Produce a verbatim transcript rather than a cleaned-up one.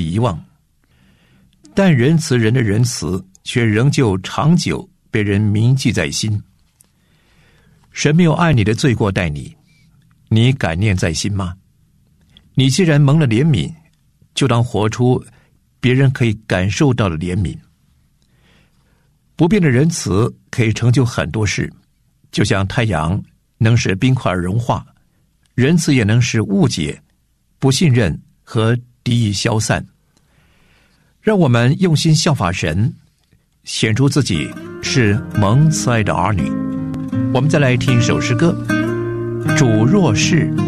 遗忘，但仁慈人的仁慈却仍旧长久被人铭记在心。神没有按你的罪过待你，你感念在心吗？你既然蒙了怜悯，就当活出别人可以感受到的怜悯。不变的仁慈可以成就很多事，就像太阳能使冰块融化，仁慈也能使误解、不信任和敌意消散。让我们用心效法神，显出自己是蒙慈爱的儿女。我们再来听一首诗歌，主若是